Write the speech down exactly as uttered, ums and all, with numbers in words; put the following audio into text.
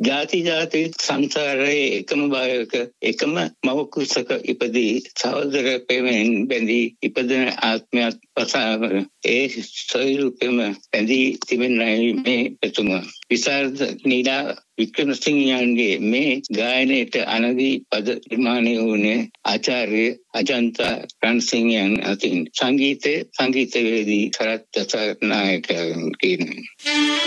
ජාති ජාති සංසාරයේ එකම භාවයක එකම මව කුසක ඉපදී සහෝදර ප්‍රේමයෙන් බැඳී ඉපදෙන ආත්මයක් පසාව ඒ සොයුරුපෙම බැඳී තිබෙනයි මේ එතුම. විසරද නීලා වික්‍රමසිංහයන්ගේ මේ ගායනයට අනදී පද නිර්මාණය වුණේ ආචාර්ය අජන්තා රන්සිංහයන් අතින්. සංගීතයේ සංගීතවේදී සරත් දසනායක කියන